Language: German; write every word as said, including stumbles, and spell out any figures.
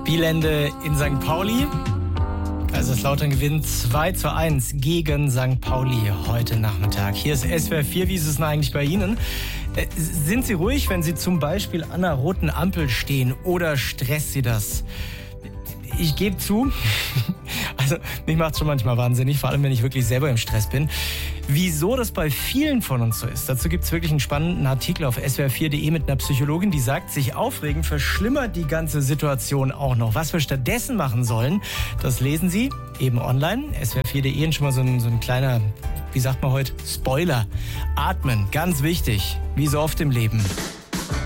Spielende in Sankt Pauli. Kaiserslautern gewinnt zwei zu eins gegen Sankt Pauli heute Nachmittag. Hier ist S W R vier. Wie ist es denn eigentlich bei Ihnen? Äh, sind Sie ruhig, wenn Sie zum Beispiel an einer roten Ampel stehen, oder stresst Sie das? Ich gebe zu, also mich macht es schon manchmal wahnsinnig, vor allem wenn ich wirklich selber im Stress bin. Wieso das bei vielen von uns so ist, dazu gibt es wirklich einen spannenden Artikel auf S W R vier punkt de mit einer Psychologin, die sagt, sich aufregen verschlimmert die ganze Situation auch noch. Was wir stattdessen machen sollen, das lesen Sie eben online. S W R vier punkt de und schon mal so ein, so ein kleiner, wie sagt man heute, Spoiler. Atmen, ganz wichtig, wie so oft im Leben.